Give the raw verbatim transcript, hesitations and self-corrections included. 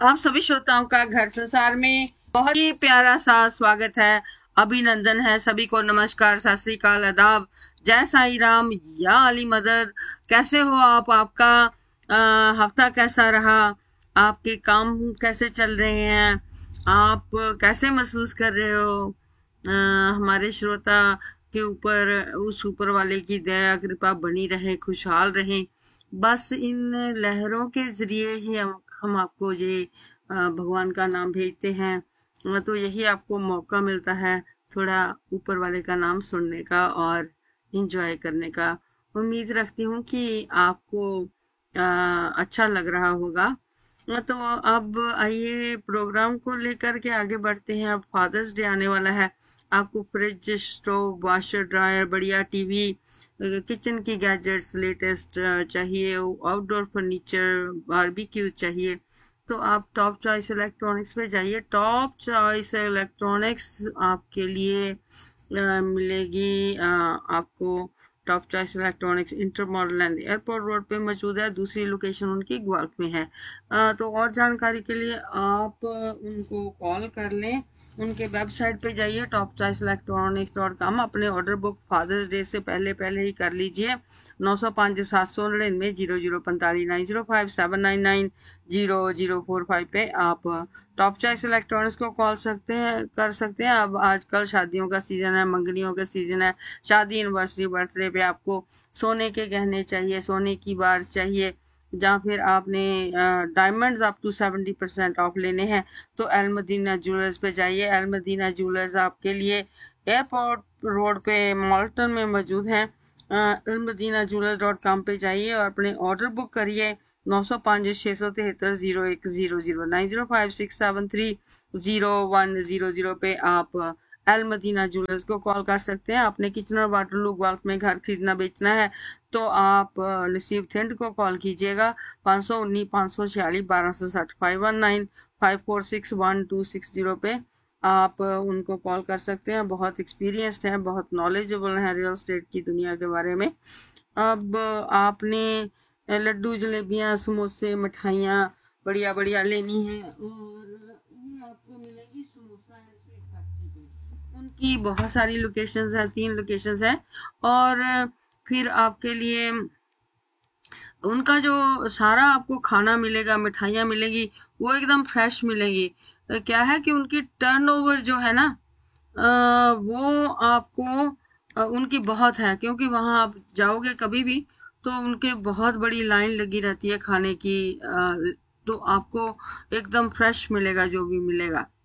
आप सभी श्रोताओं का घर संसार में बहुत ही प्यारा सा स्वागत है, अभिनंदन है। सभी को नमस्कार, सत श्री अकाल, आदाब, जय साई राम या अली मदद। कैसे हो आप? आपका आ, हफ्ता कैसा रहा? आपके काम कैसे चल रहे हैं? आप कैसे महसूस कर रहे हो? आ, हमारे श्रोता के ऊपर उस ऊपर वाले की दया कृपा बनी रहे, खुशहाल रहे। बस इन लहरों के जरिए ही हम, हम आपको ये अ, भगवान का नाम भेजते हैं। अ, तो यही आपको मौका मिलता है थोड़ा ऊपर वाले का नाम सुनने का और इंजॉय करने का। उम्मीद रखती हूँ कि आपको अ, अच्छा लग रहा होगा। अ, तो अब आइए प्रोग्राम को लेकर के आगे बढ़ते हैं। अब फादर्स डे आने वाला है। आपको फ्रिज, स्टोव, वॉशर, ड्रायर, बढ़िया टीवी, किचन की गैजेट्स लेटेस्ट चाहिए, आउटडोर फर्नीचर, बारबेक्यू चाहिए, तो आप टॉप चॉइस इलेक्ट्रॉनिक्स पे जाइए। टॉप चॉइस इलेक्ट्रॉनिक्स आपके लिए अ, मिलेगी। अ, आपको top choice electronics inter model and airport road पे मौजूद है। दूसरी लोकेशन उनकी ग्वाल्क में है। अ, तो और जानकारी के लिए आप उनको कॉल कर लें। उनके वेबसाइट पे जाइए top choice electronics dot com. अपने ऑर्डर बुक फादर्स डे से पहले पहले ही कर लीजिए। नौ सौ पाँच सात सौ नड़िनवे जीरो जीरो पैंतालीस nine zero five seven nine nine zero zero four five पे आप टॉप चॉइस इलेक्ट्रॉनिक्स को कॉल सकते हैं कर सकते हैं। अब आजकल शादियों का सीजन है, मंगनियों का सीजन है। शादी, एनिवर्सरी, बर्थडे पे आपको सोने के गहने चाहिए, सोने की बार चाहिए, या फिर आपने diamonds up to seventy percent of लेने हैं, तो एल मदीना ज्वेलर्स पे जाइए। एल मदीना ज्वेलर्स आपके लिए एयरपोर्ट रोड पे मॉल्टन में मौजूद है। L Medina jewellers dot com पे जाइए और अपने ऑर्डर बुक करिए। नौ सौ पाँच छः सौ तिहत्तर जीरो एक zero zero nine zero five six seven three zero one zero zero पे आप एल मदीना ज्वेलर्स को कॉल कर सकते हैं। आपने किचन और वाटरलू ग्वाल्क में घर खरीदना बेचना है तो आप नसीब थिंड को कॉल कीजिएगा। पाँच सौ उन्नीस पाँच सौ छियालीस बारह सौ साठ five one nine five four six one two six zero पे आप उनको कॉल कर सकते हैं। बहुत एक्सपीरियंस्ड हैं, बहुत नॉलेजेबल हैं रियल एस्टेट की दुनिया के बारे में। अब आपने लड्डू, जलेबियाँ, समोसे, मिठाइयाँ बढ़िया बढ़िया लेनी है और ये आपको मिलेगी समोसा एंड स्वीट फैक्ट्री पे। उनकी बहुत सारी लोकेशंस हैं, तीन लोकेशंस हैं। और फिर आपके लिए उनका जो सारा आपको खाना मिलेगा, मिठाइयाँ मिलेगी, वो एकदम फ्रेश मिलेगी। अ, क्या है कि उनकी टर्नओवर जो है ना, अ, वो आपको अ, उनकी बहुत है, क्योंकि वहां आप जाओगे कभी भी तो उनके बहुत बड़ी लाइन लगी रहती है खाने की। अ, तो आपको एकदम फ्रेश मिलेगा जो भी मिलेगा।